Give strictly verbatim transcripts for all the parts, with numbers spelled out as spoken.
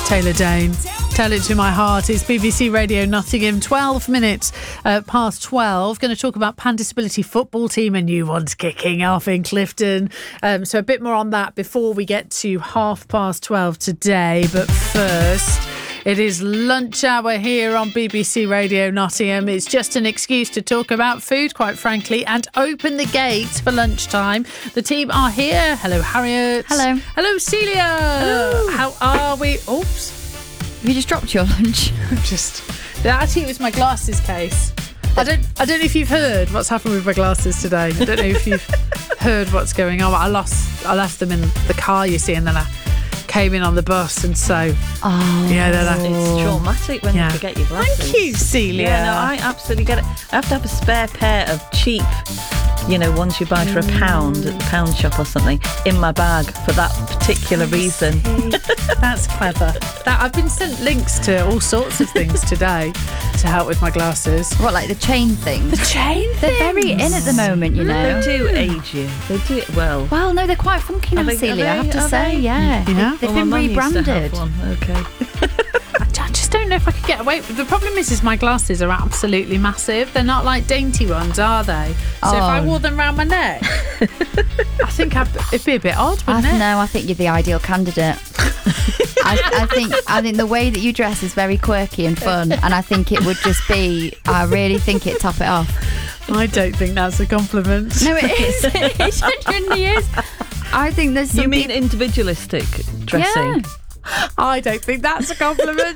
Taylor Dane. Tell it to my heart. It's B B C Radio Nottingham, twelve minutes uh, past twelve. Going to talk about Pan Disability Football Team. A new one's kicking off in Clifton. Um, so a bit more on that before we get to half past twelve today. But first, it is lunch hour here on B B C Radio Nottingham. It's just an excuse to talk about food, quite frankly, and open the gates for lunchtime. The team are here. Hello, Harriet. Hello. Hello, Celia. Hello. How are we? Oops. You just dropped your lunch. I'm just... Actually, it was my glasses case. I don't I don't know if you've heard what's happened with my glasses today. I don't know if you've heard what's going on. I lost I left them in the car, you see, and then I came in on the bus, and so oh, yeah, then I, it's traumatic when yeah. you forget your glasses. Thank you, Celia. Yeah, no, I absolutely get it. I have to have a spare pair of cheap, you know, ones you buy for a pound at the pound shop or something, in my bag for that particular reason. That's clever. That I've been sent links to all sorts of things today to help with my glasses. What, like the chain things? The chain They're very in at the moment, you know. They do age you. They do it well. Well, no, they're quite funky now, Are they- Celia, are I have they- to are say. they? Yeah. Yeah. They've Well, my been mum used to rebranded. have one. Okay. I just don't know if I could get away with it. The problem is, is my glasses are absolutely massive. They're not like dainty ones, are they? So if I Oh. wore them round my neck, I think I'd, it'd be a bit odd, I wouldn't it? know, I think you're the ideal candidate. I, I think I think the way that you dress is very quirky and fun, and I think it would just be, I really think it'd top it off. I don't think that's a compliment. No, it is. It genuinely is. I think there's some You mean peop- individualistic dressing? Yeah. I don't think that's a compliment.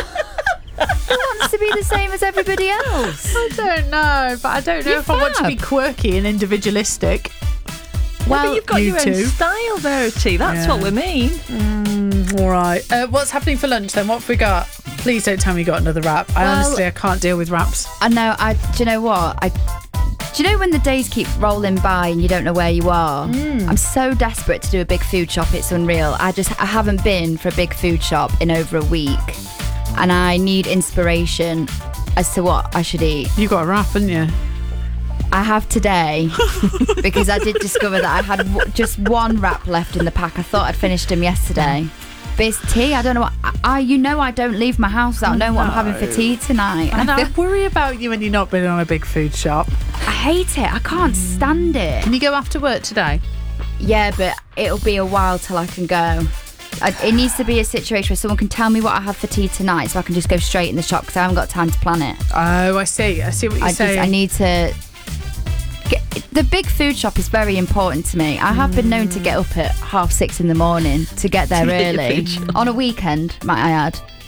Who wants to be the same as everybody else? I don't know, but I don't know You're if I want to fab. be quirky and individualistic. Well, Well, you've got you your too. own style, Verity. That's Yeah. what we mean. All right. Uh, what's happening for lunch then? What have we got? Please don't tell me you got another wrap. I Well- honestly, I can't deal with wraps. I know. I. Do you know what? I. Do you know when the days keep rolling by and you don't know where you are? Mm. I'm so desperate to do a big food shop. It's unreal. I just I haven't been for a big food shop in over a week, and I need inspiration as to what I should eat. You got a wrap, haven't you? I have today because I did discover that I had w- just one wrap left in the pack. I thought I'd finished them yesterday. But it's tea. I don't know what I, I. You know, I don't leave my house without knowing what I'm having for tea tonight. And I, I feel- worry about you when you've not been on a big food shop. I hate it. I can't stand it. Can you go after work today? Yeah, but it'll be a while till I can go. I, it needs to be a situation where someone can tell me what I have for tea tonight, so I can just go straight in the shop because I haven't got time to plan it. Oh, I see. I see what you're I saying. just I need to. Get, the big food shop is very important to me. I have been known to get up at half six in the morning to get there To get your early food shop. on a weekend, might I add.